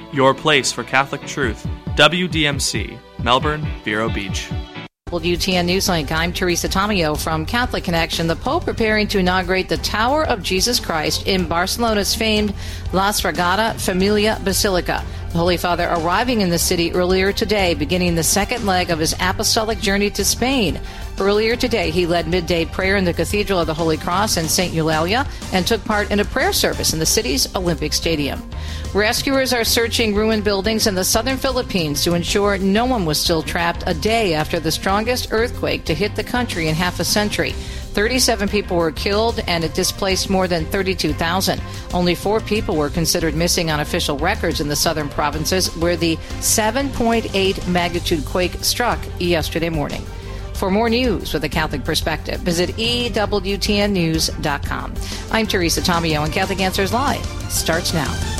your place for Catholic truth. WDMC, Melbourne, Vero Beach. WTN Newslink, I'm Teresa Tomeo from Catholic Connection. The Pope preparing to inaugurate the Tower of Jesus Christ in Barcelona's famed La Sagrada Familia Basilica. The Holy Father arriving in the city earlier today, beginning the second leg of his apostolic journey to Spain. Earlier today, he led midday prayer in the Cathedral of the Holy Cross in St. Eulalia and took part in a prayer service in the city's Olympic Stadium. Rescuers are searching ruined buildings in the southern Philippines to ensure no one was still trapped a day after the strongest earthquake to hit the country in half a century. 37 people were killed and it displaced more than 32,000. Only 4 people were considered missing on official records in the southern provinces where the 7.8 magnitude quake struck yesterday morning. For more news with a Catholic perspective, visit EWTNnews.com. I'm Teresa Tomeo, and Catholic Answers Live starts now.